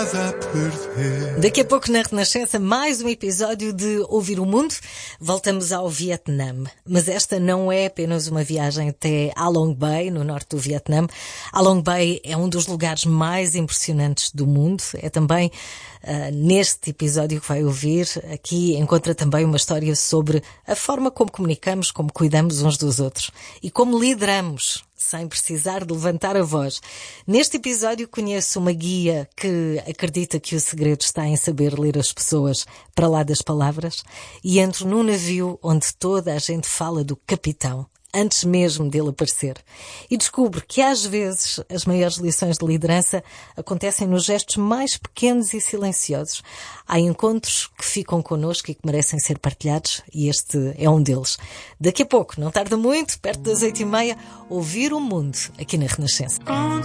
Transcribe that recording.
nada a perder. Daqui a pouco na Renascença, mais um episódio de Ouvir o Mundo. Voltamos ao Vietnã. Mas esta não é apenas uma viagem até Halong Bay, no norte do Vietnã. Halong Bay é um dos lugares mais impressionantes do mundo. É também neste episódio que vai ouvir, aqui encontra também uma história sobre a forma como comunicamos, como cuidamos uns dos outros e como lideramos sem precisar de levantar a voz. Neste episódio conheço uma guia que acredita que o segredo está em saber ler as pessoas para lá das palavras e entro num navio onde toda a gente fala do capitão, antes mesmo dele aparecer. E descubro que às vezes as maiores lições de liderança acontecem nos gestos mais pequenos e silenciosos. Há encontros que ficam connosco e que merecem ser partilhados e este é um deles. Daqui a pouco, não tarda muito, perto das 8h30, Ouvir o Mundo aqui na Renascença.